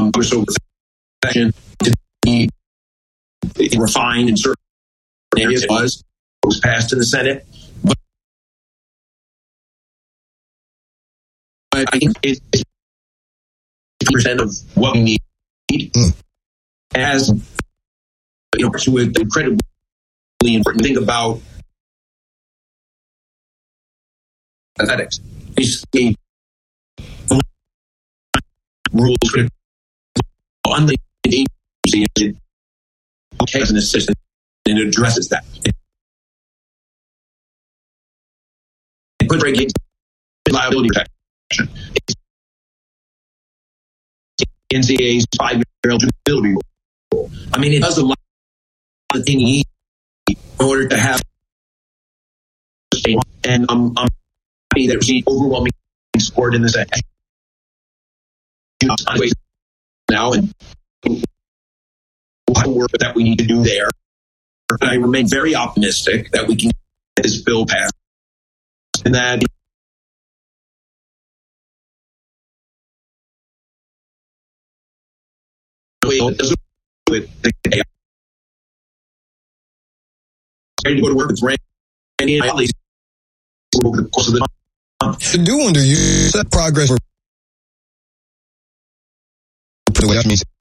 so to be refined in certain areas. It was passed in the Senate, but I think it's % of what we need as to an incredibly important thing about athletics. Basically, rules on the agency as an assistant, and it addresses that. It puts regulations liability protection. NCAA's 5-year eligibility rule. I mean, it does a lot of things you need in order to have, and I'm happy that we see overwhelming support in this now, and work that we need to do there. I remain very optimistic that we can get this bill passed, and that ready to go to work with Randy and Holly over the course of the month. I do wonder, you said progress for the way that means